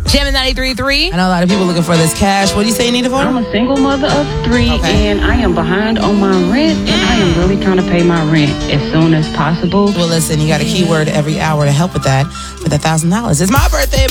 Gem 93.3. I know a lot of people looking for this cash. What do you say you need it for? I'm a single mother of 3, and I am behind on my rent, and I am really trying to pay my rent as soon as possible. Well, listen, you got a keyword every hour to help with that for the $1,000. It's my birthday.